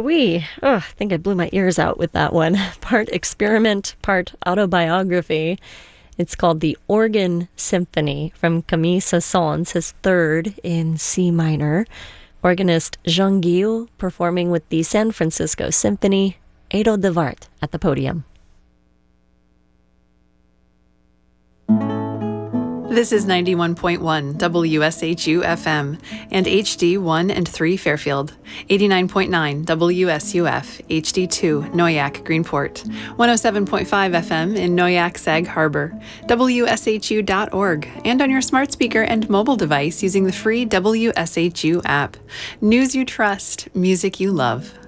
wee. Oh, I think I blew my ears out with that one. Part experiment, part autobiography. It's called The Organ Symphony from Camille Saint-Saëns, his third in C minor. Organist Jean Guillou performing with the San Francisco Symphony. Edo de Wart at the podium. This is 91.1 WSHU FM and HD 1 and 3 Fairfield, 89.9 WSUF HD 2 Noyak Greenport, 107.5 FM in Noyak Sag Harbor, WSHU.org, and on your smart speaker and mobile device using the free WSHU app. News you trust, music you love.